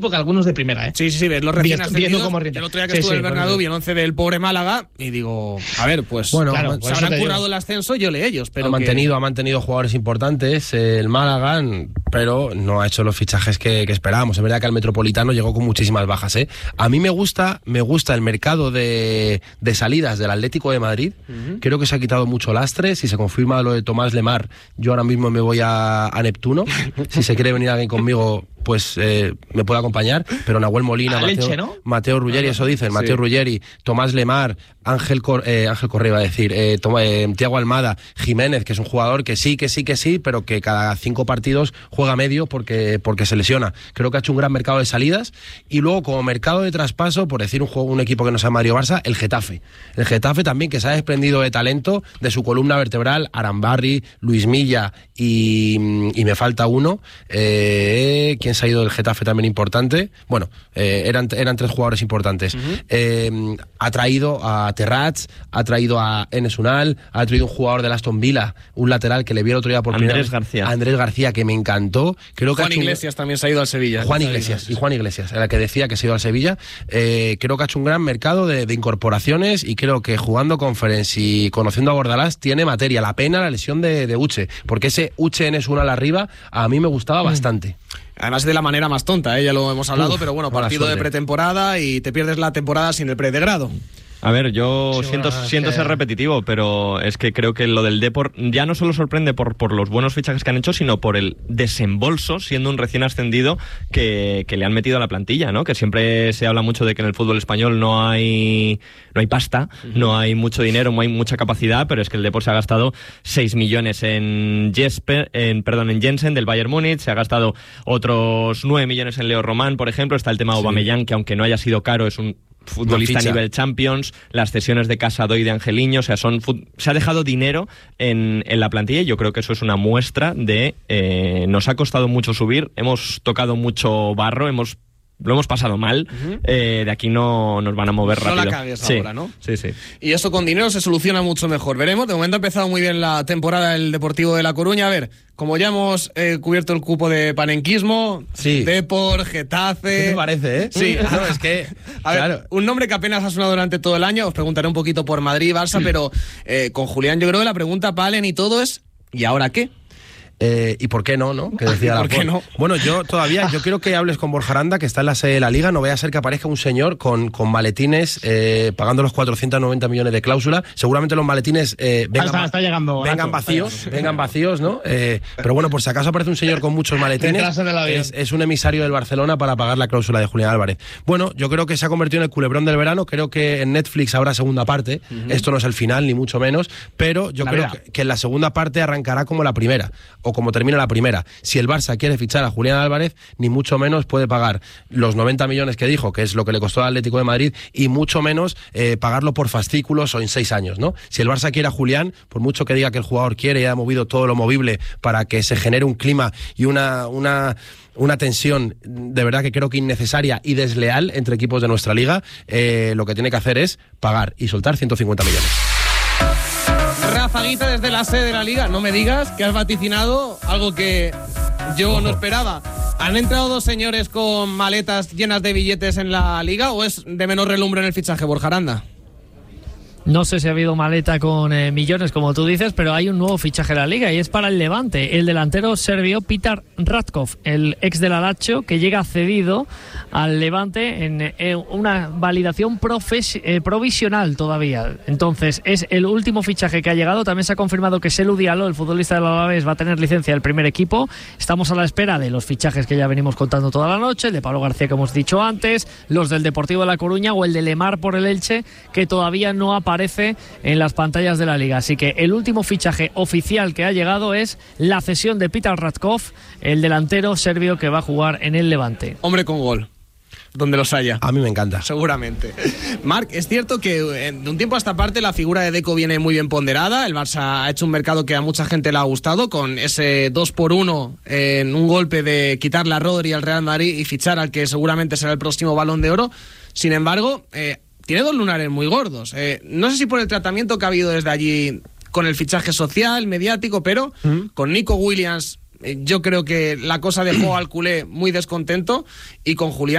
porque algunos de primera, ¿eh? Sí, ves los recién ascendidos. El otro día que estuve en el Bernabéu vi el 11 del pobre Málaga y digo, a ver, pues bueno, claro, se habrán currado el ascenso, yo le ellos, pero ha mantenido jugadores importantes el Málaga, pero no ha hecho los fichajes que esperábamos. Es verdad que al Metropolitano llegó con muchísimas bajas, ¿eh? A mí me gusta el mercado de salidas del Atlético de Madrid. Creo que se ha quitado mucho lastre. Si se confirma lo de Tomás Lemar, yo ahora mismo me voy a Neptuno. Si se quiere venir alguien conmigo, pues me puede acompañar, pero Nahuel Molina, Mateo Ruggeri, eso dicen, Mateo Ruggeri, Tomás Lemar, Ángel Correa, iba a decir, Thiago Almada, Jiménez, que es un jugador que sí, pero que cada 5 partidos juega medio porque se lesiona. Creo que ha hecho un gran mercado de salidas, y luego como mercado de traspaso, por decir un equipo que no sea Mario Barça, el Getafe. El Getafe también, que se ha desprendido de talento de su columna vertebral, Arambarri, Luis Milla y me falta uno, ¿quién se ha ido del Getafe también importante? Bueno, eran 3 jugadores importantes. Ha traído a Terrats, ha traído a Enes Unal, ha traído un jugador del Aston Villa, un lateral que le vi el otro día por primera vez. Andrés García, que me encantó. Creo que Juan Iglesias también se ha ido al Sevilla. Juan Iglesias, era el que decía que se ha ido al Sevilla. Creo que ha hecho un gran mercado de incorporaciones, y creo que jugando Conference y conociendo a Bordalás tiene materia. La pena la lesión de Uche, porque ese Uche Enes Unal arriba a mí me gustaba bastante. Además de la manera más tonta, ya lo hemos hablado, pero bueno, partido de pretemporada y te pierdes la temporada sin el predegrado. A ver, yo siento ser repetitivo, pero es que creo que lo del Depor ya no solo sorprende por los buenos fichajes que han hecho, sino por el desembolso, siendo un recién ascendido, que le han metido a la plantilla, ¿no? Que siempre se habla mucho de que en el fútbol español no hay pasta, no hay mucho dinero, no hay mucha capacidad, pero es que el Depor se ha gastado 6 millones en Jensen del Bayern Múnich, se ha gastado otros 9 millones en Leo Román, por ejemplo. Está el tema de Aubameyang, que aunque no haya sido caro, es un futbolista a nivel Champions, las cesiones de Casado y de Angeliño, o sea, se ha dejado dinero en la plantilla, y yo creo que eso es una muestra de nos ha costado mucho subir, hemos tocado mucho barro, lo hemos pasado mal, de aquí no nos van a mover rápido. No la cagues ahora, ¿no? Sí. Y eso con dinero se soluciona mucho mejor. Veremos, de momento ha empezado muy bien la temporada del Deportivo de La Coruña. A ver, como ya hemos cubierto el cupo de panenquismo, Depor, Getafe... ¿Qué te parece, Sí. No, es que... A ver, un nombre que apenas ha sonado durante todo el año, os preguntaré un poquito por Madrid y Barça, pero con Julián yo creo que la pregunta para Allen y todo es ¿y ahora qué? ¿Y por qué no? Que decía ¿Por qué no? Bueno, yo quiero que hables con Borja Aranda, que está en la sede de la Liga. No vaya a ser que aparezca un señor con maletines pagando los 490 millones de cláusula. Seguramente los maletines vengan vacíos, ¿no? Pero bueno, por si acaso aparece un señor con muchos maletines, es un emisario del Barcelona para pagar la cláusula de Julián Álvarez. Bueno, yo creo que se ha convertido en el culebrón del verano. Creo que en Netflix habrá segunda parte. Esto no es el final, ni mucho menos, pero yo creo que en la segunda parte arrancará como la primera, o como termina la primera. Si el Barça quiere fichar a Julián Álvarez, ni mucho menos puede pagar los 90 millones que dijo, que es lo que le costó al Atlético de Madrid, y mucho menos pagarlo por fascículos o en 6 años, ¿no? Si el Barça quiere a Julián, por mucho que diga que el jugador quiere y ha movido todo lo movible para que se genere un clima y una tensión de verdad que creo que innecesaria y desleal entre equipos de nuestra liga, lo que tiene que hacer es pagar y soltar 150 millones. Rafaguita desde la sede de la Liga, no me digas que has vaticinado algo que yo no esperaba. ¿Han entrado 2 señores con maletas llenas de billetes en la Liga o es de menor relumbre en el fichaje, Borja Aranda? No sé si ha habido maleta con millones, como tú dices, pero hay un nuevo fichaje en la Liga y es para el Levante. El delantero serbio Petar Ratkov, el ex del Lazio, que llega cedido al Levante en una validación provisional todavía. Entonces, es el último fichaje que ha llegado. También se ha confirmado que Selu Diallo, el futbolista del Alavés, va a tener licencia del primer equipo. Estamos a la espera de los fichajes que ya venimos contando toda la noche, el de Pablo García, que hemos dicho antes, los del Deportivo de La Coruña o el de Lemar por el Elche, que todavía no aparece en las pantallas de la Liga. Así que el último fichaje oficial que ha llegado es la cesión de Petar Ratkov, el delantero serbio que va a jugar en el Levante. Hombre con gol, donde los haya. A mí me encanta. Seguramente. Marc, es cierto que de un tiempo a esta parte la figura de Deco viene muy bien ponderada. El Barça ha hecho un mercado que a mucha gente le ha gustado, con ese 2-1 en un golpe de quitarle a Rodri al Real Madrid y fichar al que seguramente será el próximo Balón de Oro. Sin embargo, tiene 2 lunares muy gordos. No sé si por el tratamiento que ha habido desde allí con el fichaje social, mediático, pero con Nico Williams Yo creo que la cosa dejó al culé muy descontento y con Julián